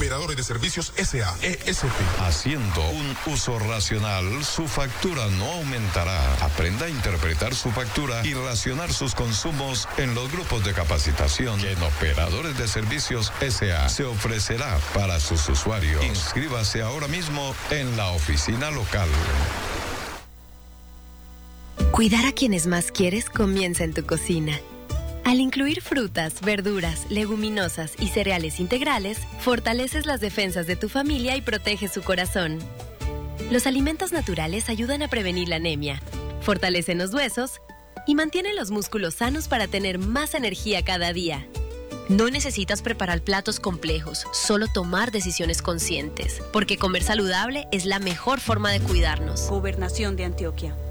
Operadores de Servicios S.A. ESP. Haciendo un uso racional, su factura no aumentará. Aprenda a interpretar su factura y racionar sus consumos en los grupos de capacitación que en Operadores de Servicios S.A. se ofrecerá para sus usuarios. Inscríbase ahora mismo en la oficina local. Cuidar a quienes más quieres comienza en tu cocina. Al incluir frutas, verduras, leguminosas y cereales integrales, fortaleces las defensas de tu familia y proteges su corazón. Los alimentos naturales ayudan a prevenir la anemia, fortalecen los huesos y mantienen los músculos sanos para tener más energía cada día. No necesitas preparar platos complejos, solo tomar decisiones conscientes, porque comer saludable es la mejor forma de cuidarnos. Gobernación de Antioquia.